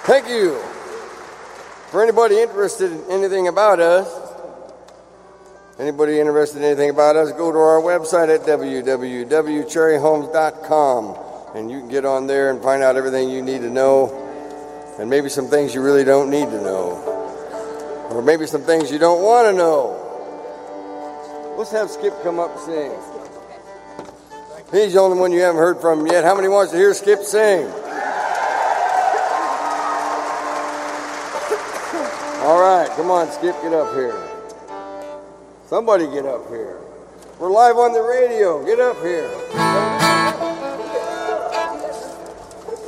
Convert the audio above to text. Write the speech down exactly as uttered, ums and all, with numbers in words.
Thank you. For anybody interested in anything about us, anybody interested in anything about us, go to our website at w w w dot cherry homes dot com, and you can get on there and find out everything you need to know, and maybe some things you really don't need to know, or maybe some things you don't want to know. Let's have Skip come up and sing. He's the only one you haven't heard from yet. How many wants to hear Skip sing? All right, come on, Skip, get up here. Somebody get up here. We're live on the radio. Get up here.